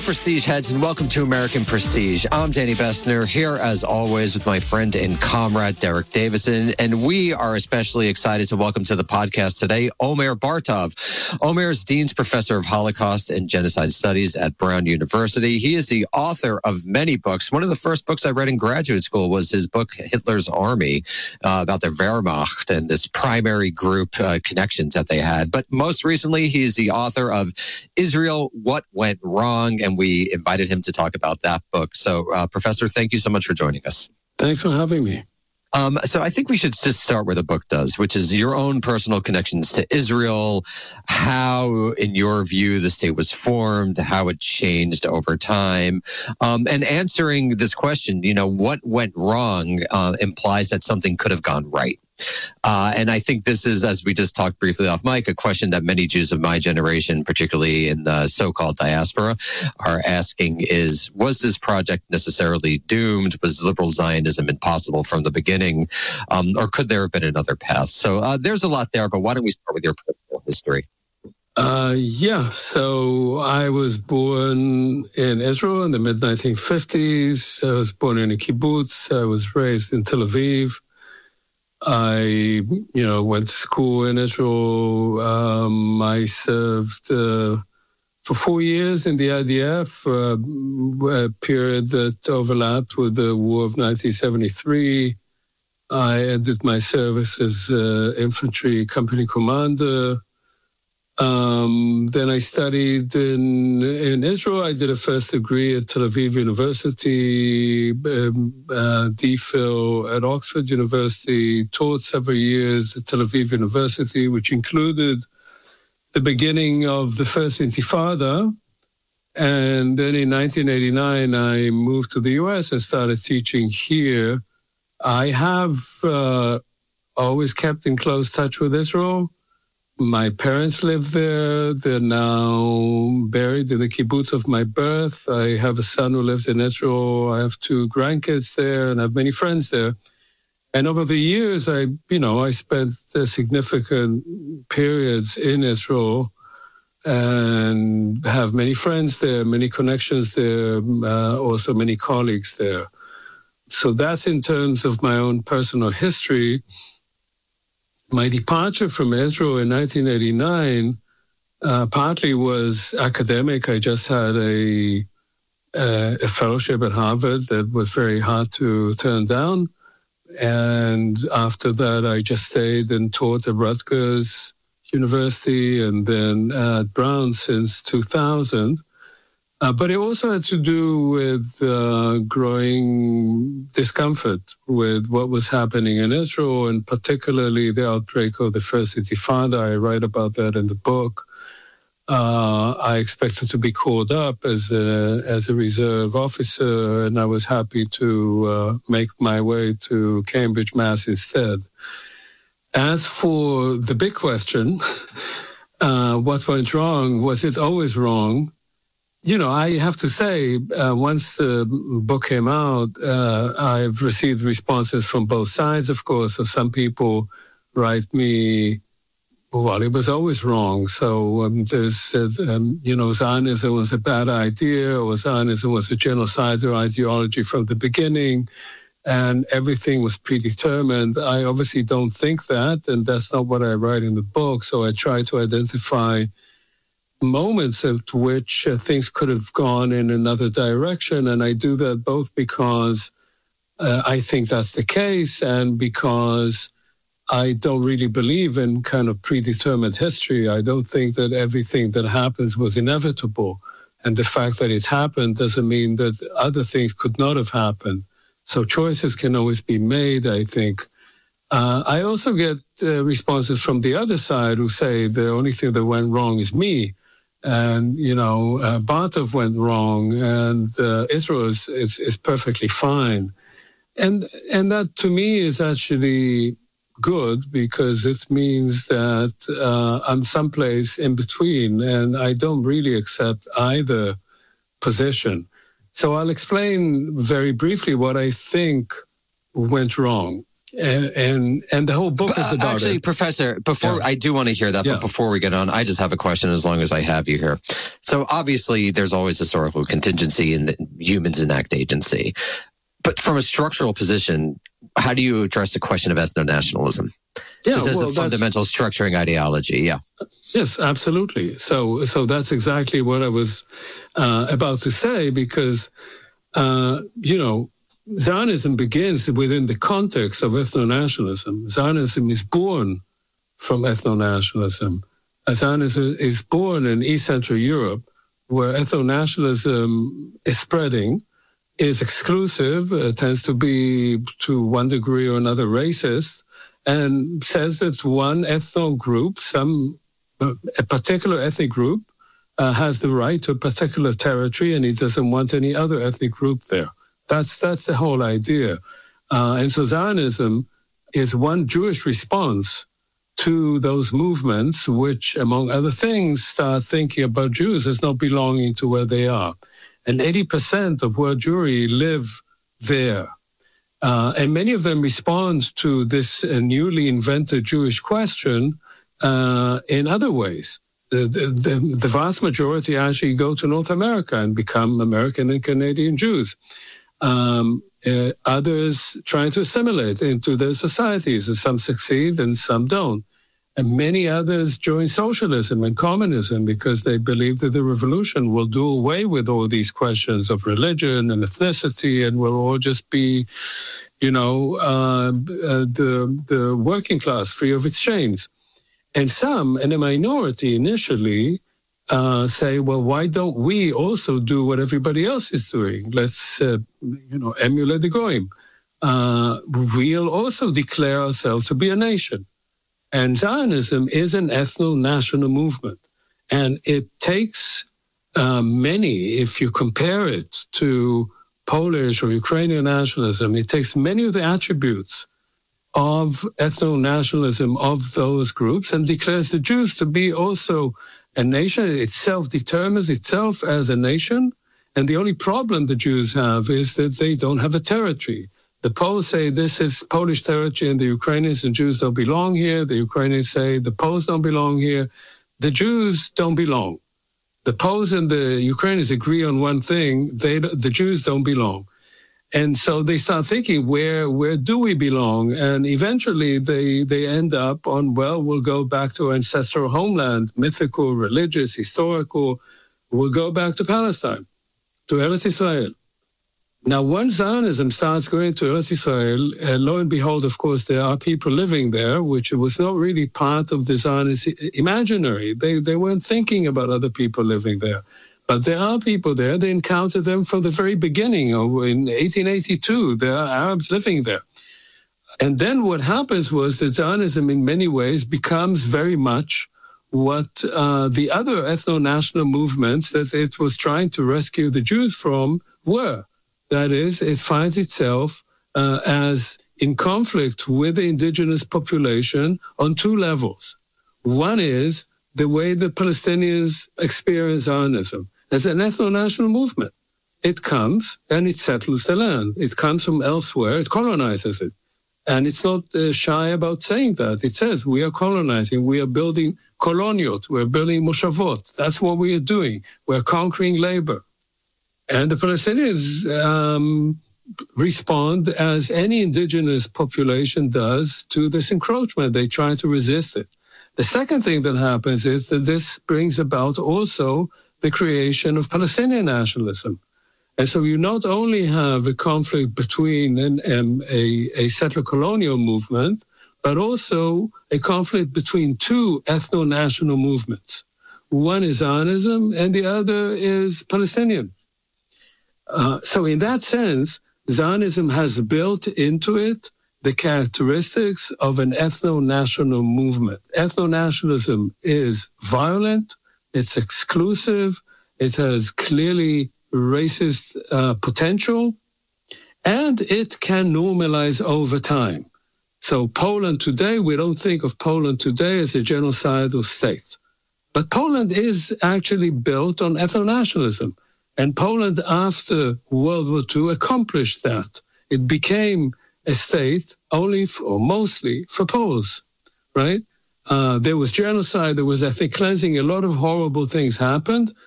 Prestige heads, and welcome to American Prestige. I'm Danny Bessner, here as always with my friend and comrade Derek Davison, and we are especially excited to welcome to the podcast today Omer Bartov. Omer is Dean's Professor of Holocaust and Genocide Studies at Brown University. He is the author of many books. One of the first books I read in graduate school was his book, Hitler's Army, about the Wehrmacht and this primary group connections that they had. But most recently, he is the author of Israel, What Went Wrong, and we invited him to talk about that book. So, Professor, thank you so much for joining us. Thanks for having me. So I think we should just start where the book does, which is your own personal connections to Israel, how, in your view, the state was formed, how it changed over time. And answering this question, what went wrong implies that something could have gone right. And I think this is, as we just talked briefly off mic, a question that many Jews of my generation, particularly in the so-called diaspora, are asking is, was this project necessarily doomed? Was liberal Zionism impossible from the beginning? Or could there have been another path? So there's a lot there, but why don't we start with your personal history? So I was born in Israel in the mid-1950s. I was born in a kibbutz. I was raised in Tel Aviv. I, went to school in Israel. I served for 4 years in the IDF, a period that overlapped with the War of 1973. I ended my service as infantry company commander. Then I studied in Israel. I did a first degree at Tel Aviv University, DPhil at Oxford University, taught several years at Tel Aviv University, which included the beginning of the first Intifada. And then in 1989, I moved to the U.S. and started teaching here. I have always kept in close touch with Israel. My parents live there. They're now buried in the kibbutz of my birth. I have a son who lives in Israel. I have 2 grandkids there, and I have many friends there. And over the years, I spent significant periods in Israel and have many friends there, many connections there, also many colleagues there. So that's in terms of my own personal history. My departure from Israel in 1989 partly was academic. I just had a fellowship at Harvard that was very hard to turn down. And after that, I just stayed and taught at Rutgers University and then at Brown since 2000. But it also had to do with growing discomfort with what was happening in Israel, and particularly the outbreak of the First Intifada. I write about that in the book. I expected to be called up as a reserve officer, and I was happy to make my way to Cambridge, Mass. Instead. As for the big question, what went wrong? Was it always wrong? I have to say, once the book came out, I've received responses from both sides, of course. So some people write me, well, it was always wrong. So there's, Zionism was a bad idea, or Zionism was a genocidal ideology from the beginning, and everything was predetermined. I obviously don't think that, and that's not what I write in the book. So I try to identify moments at which things could have gone in another direction. And I do that both because I think that's the case and because I don't really believe in kind of predetermined history. I don't think that everything that happens was inevitable. And the fact that it happened doesn't mean that other things could not have happened. So choices can always be made, I think. I also get responses from the other side who say the only thing that went wrong is me. And, Bartov went wrong, and Israel is perfectly fine. And that, to me, is actually good because it means that I'm someplace in between, and I don't really accept either position. So I'll explain very briefly what I think went wrong. And the whole book is about actually, it. Professor, I do want to hear that, but before we get on, I just have a question as long as I have you here. So So obviously there's always historical contingency and humans enact agency. But from a structural position, how do you address the question of ethno-nationalism? Yeah, just as a fundamental structuring ideology, yeah. Yes, absolutely. So that's exactly what I was about to say, because, Zionism begins within the context of ethno-nationalism. Zionism is born from ethno-nationalism. Zionism is born in East Central Europe, where ethno-nationalism is spreading, is exclusive, tends to be, to one degree or another, racist, and says that one ethno group, a particular ethnic group, has the right to a particular territory, and he doesn't want any other ethnic group there. That's the whole idea. And so Zionism is one Jewish response to those movements, which, among other things, start thinking about Jews as not belonging to where they are. And 80% of world Jewry live there. And many of them respond to this newly invented Jewish question in other ways. The vast majority actually go to North America and become American and Canadian Jews. Others try to assimilate into their societies, and some succeed and some don't. And many others join socialism and communism because they believe that the revolution will do away with all these questions of religion and ethnicity, and we'll all just be, the working class free of its chains. And some, and a minority initially, say, well, why don't we also do what everybody else is doing? Let's, emulate the Goyim. We'll also declare ourselves to be a nation. And Zionism is an ethno-national movement. And it takes many, if you compare it to Polish or Ukrainian nationalism, it takes many of the attributes of ethno-nationalism of those groups and declares the Jews to be also a nation. It self-determines itself as a nation. And the only problem the Jews have is that they don't have a territory. The Poles say this is Polish territory and the Ukrainians and Jews don't belong here. The Ukrainians say the Poles don't belong here. The Jews don't belong. The Poles and the Ukrainians agree on one thing. The Jews don't belong. And so they start thinking, where do we belong? And eventually they end up on, well, we'll go back to our ancestral homeland, mythical, religious, historical. We'll go back to Palestine, to Eretz Israel. Now, once Zionism starts going to Eretz Israel, lo and behold, of course, there are people living there, which was not really part of the Zionist imaginary. They weren't thinking about other people living there. But there are people there. They encountered them from the very beginning. In 1882, there are Arabs living there. And then what happens was that Zionism in many ways becomes very much what the other ethno-national movements that it was trying to rescue the Jews from were. That is, it finds itself as in conflict with the indigenous population on two levels. One is the way the Palestinians experience Zionism as an ethno-national movement. It comes and it settles the land. It comes from elsewhere. It colonizes it. And it's not shy about saying that. It says we are colonizing. We are building koloniot. We're building moshavot. That's what we are doing. We're conquering labor. And the Palestinians respond as any indigenous population does to this encroachment. They try to resist it. The second thing that happens is that this brings about also the creation of Palestinian nationalism. And so you not only have a conflict between a settler colonial movement, but also a conflict between two ethno-national movements. One is Zionism and the other is Palestinian. So in that sense, Zionism has built into it the characteristics of an ethno-national movement. Ethno-nationalism is violent, it's exclusive, it has clearly racist potential, and it can normalize over time. So Poland today, we don't think of Poland today as a genocidal state. But Poland is actually built on ethno-nationalism. And Poland, after World War II, accomplished that. It became a state only or mostly for Poles, right? There was genocide, there was ethnic cleansing, a lot of horrible things happened,